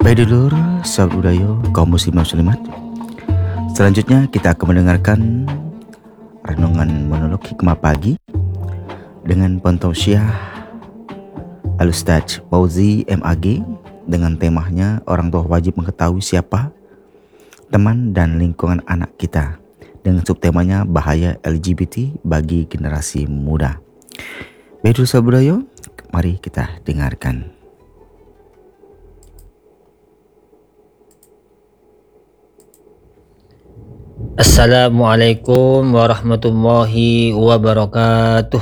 Baik dulur, sahabat budaya, kaum muslim muslimat. Selanjutnya kita akan mendengarkan renungan monolog hikmah pagi dengan pentausiah Al-Ustaz Fauzi MAG dengan temanya orang tua wajib mengetahui siapa teman dan lingkungan anak kita, dengan subtemanya bahaya LGBT bagi generasi muda. Baik dulur sahabat budaya, mari kita dengarkan. Assalamualaikum warahmatullahi wabarakatuh.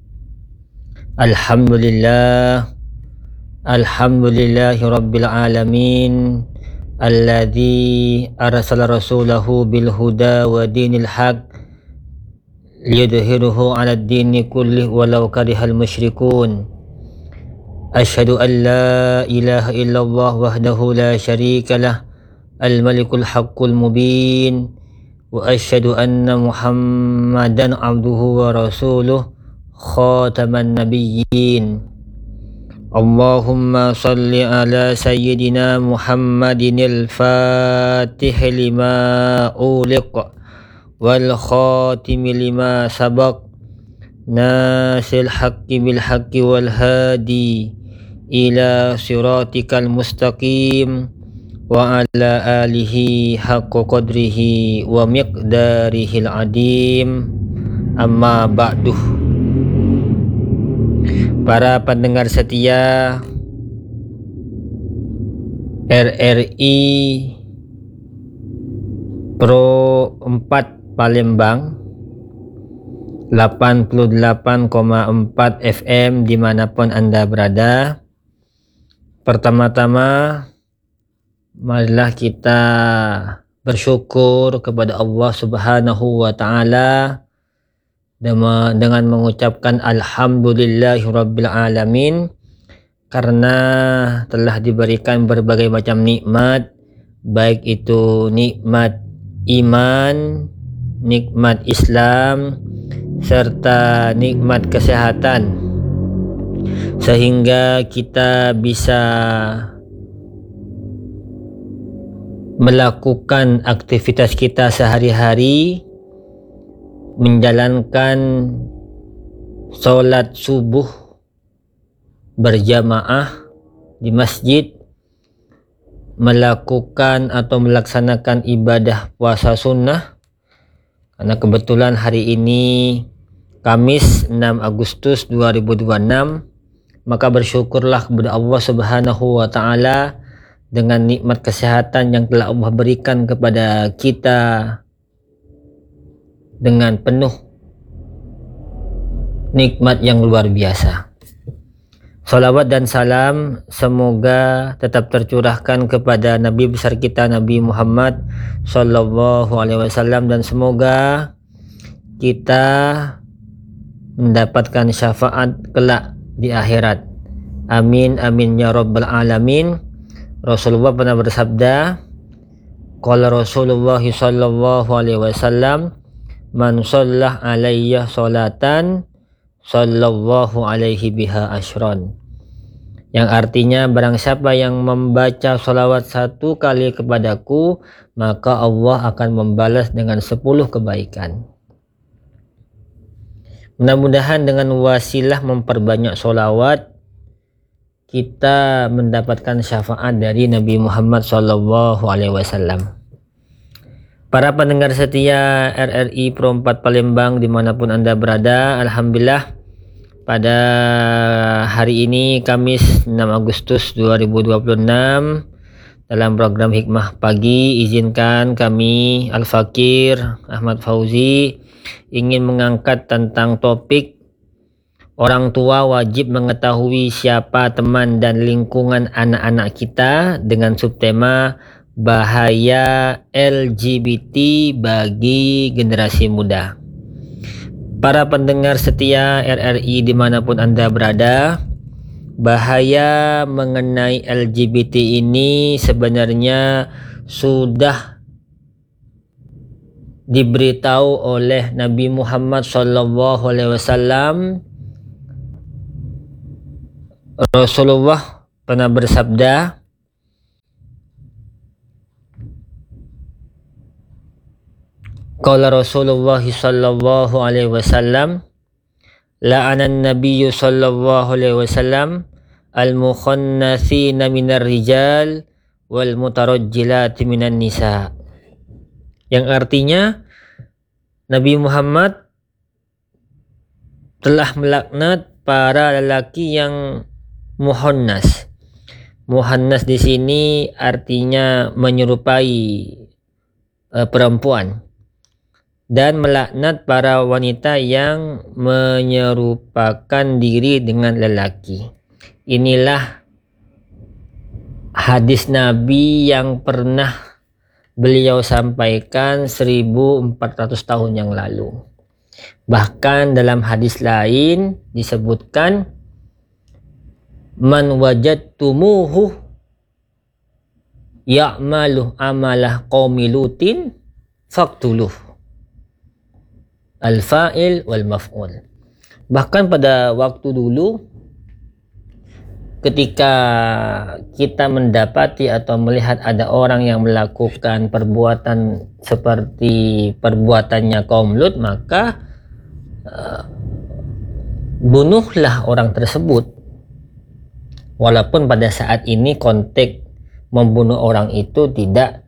Alhamdulillahi rabbil alamin, alladzi arsala rasulahu bil huda wa dinil haq liyudhhirahu 'ala ad-dini kullih walau karihal musyrikun. Asyhadu an la ilaha illallah wahdahu la syarikalah, al-malikul haqqul mubin, wa asyhadu anna Muhammadan abduhu wa rasuluh khataman nabiyyin. Allahumma salli ala sayyidina Muhammadinil fatih lima uliq wal khatimi lima sabaq, nasil haqqi bil haqqi wal hadi ila siratikal mustaqim, wa ala alihi haqqa qadrihi wa miqdarihil adim. Amma ba'duh. Para pendengar setia RRI Pro 4 Palembang 88,4 FM dimanapun Anda berada. Pertama-tama, marilah kita bersyukur kepada Allah Subhanahu wa Ta'ala dengan mengucapkan alhamdulillahirabbil alamin, karena telah diberikan berbagai macam nikmat, baik itu nikmat iman, nikmat Islam, serta nikmat kesehatan, sehingga kita bisa melakukan aktivitas kita sehari-hari, menjalankan sholat subuh berjamaah di masjid, melakukan atau melaksanakan ibadah puasa sunnah, karena kebetulan hari ini Kamis 6 Agustus 2026, maka bersyukurlah kepada Allah Subhanahu wa Ta'ala dengan nikmat kesehatan yang telah Allah berikan kepada kita dengan penuh nikmat yang luar biasa. Salawat dan salam semoga tetap tercurahkan kepada Nabi besar kita Nabi Muhammad Sallallahu Alaihi Wasallam, dan semoga kita mendapatkan syafaat kelak di akhirat. Amin amin ya rabbal alamin. Rasulullah pernah bersabda, qala Rasulullah sallallahu alaihi wasallam, man shallah alayya salatan sallallahu alaihi biha asyran. Yang artinya, barang siapa yang membaca salawat 1 kali kepadaku, maka Allah akan membalas dengan 10 kebaikan. Mudah-mudahan dengan wasilah memperbanyak salawat, kita mendapatkan syafaat dari Nabi Muhammad Sallallahu Alaihi Wasallam. Para pendengar setia RRI Pro 4 Palembang dimanapun Anda berada, alhamdulillah pada hari ini Kamis 6 Agustus 2026, dalam program Hikmah Pagi, izinkan kami Al-Fakir Ahmad Fauzi ingin mengangkat tentang topik orang tua wajib mengetahui siapa teman dan lingkungan anak-anak kita, dengan subtema bahaya LGBT bagi generasi muda. Para pendengar setia RRI dimanapun Anda berada, bahaya mengenai LGBT ini sebenarnya sudah diberitahu oleh Nabi Muhammad SAW. Rasulullah pernah bersabda, Qala Rasulullah sallallahu alaihi wasallam, la'ana an-nabiyyu sallallahu alaihi wasallam al-mukhannathina minar rijal wal mutarajjilati minan nisa. Yang artinya Nabi Muhammad telah melaknat para lelaki yang muhannas. Muhannas di sini artinya menyerupai perempuan, dan melaknat para wanita yang menyerupakan diri dengan lelaki. Inilah hadis Nabi yang pernah beliau sampaikan 1400 tahun yang lalu. Bahkan dalam hadis lain disebutkan, man wajadtumuhu ya'malu amalah qaumi lutin faqtuluh. Al-fa'il wal maf'ul. Bahkan pada waktu dulu, ketika kita mendapati atau melihat ada orang yang melakukan perbuatan seperti perbuatannya kaum Lut, maka bunuhlah orang tersebut. Walaupun pada saat ini konteks membunuh orang itu tidak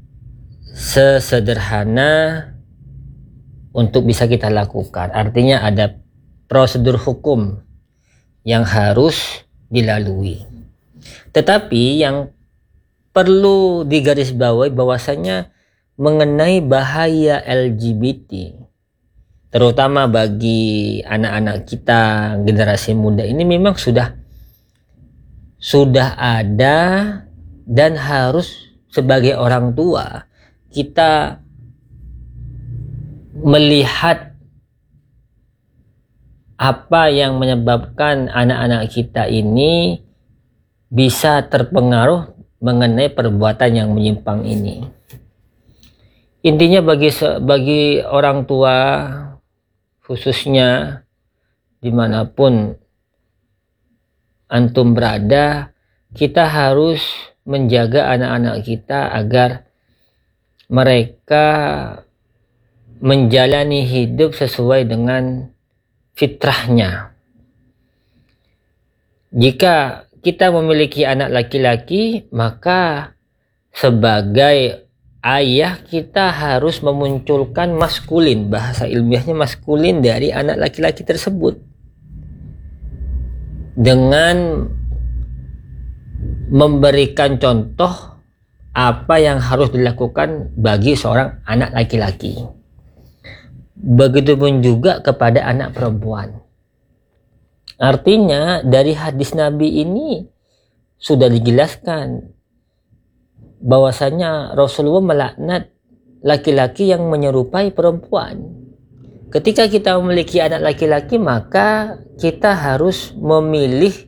sesederhana untuk bisa kita lakukan. Artinya ada prosedur hukum yang harus dilalui. Tetapi yang perlu digarisbawahi bahwasanya mengenai bahaya LGBT, terutama bagi anak-anak kita, generasi muda ini, memang sudah ada, dan harus sebagai orang tua kita melihat apa yang menyebabkan anak-anak kita ini bisa terpengaruh mengenai perbuatan yang menyimpang ini. Intinya bagi orang tua, khususnya dimanapun antum berada, kita harus menjaga anak-anak kita agar mereka menjalani hidup sesuai dengan fitrahnya. Jika kita memiliki anak laki-laki, maka sebagai ayah kita harus memunculkan maskulin, bahasa ilmiahnya maskulin, dari anak laki-laki tersebut, dengan memberikan contoh apa yang harus dilakukan bagi seorang anak laki-laki. Begitupun juga kepada anak perempuan. Artinya dari hadis Nabi ini sudah dijelaskan bahwasanya Rasulullah melaknat laki-laki yang menyerupai perempuan. Ketika kita memiliki anak laki-laki, maka kita harus memilih